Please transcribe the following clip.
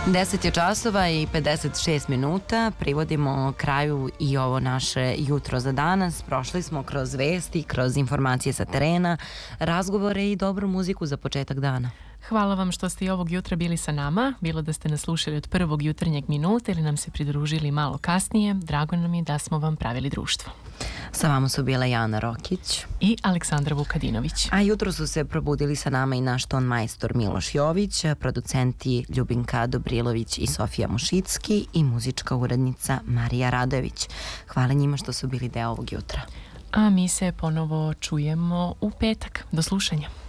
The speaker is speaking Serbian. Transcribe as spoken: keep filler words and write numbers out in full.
deset je časova i pedeset šest minuta, privodimo kraju i ovo naše jutro za danas. Prošli smo kroz vesti, kroz informacije sa terena, razgovore i dobru muziku za početak dana. Hvala vam što ste i ovog jutra bili sa nama, bilo da ste nas slušali od prvog jutarnjeg minuta ili nam se pridružili malo kasnije. Drago nam je da smo vam pravili društvo. Sa vama su bila Jana Rokić i Aleksandra Vukadinović. A jutro su se probudili sa nama i naš ton majstor Miloš Jović, producenti Ljubinka Dobrilović i Sofija Mušicki i muzička urednica Marija Radojević. Hvala njima što su bili deo ovog jutra. A mi se ponovo čujemo u petak. Do slušanja.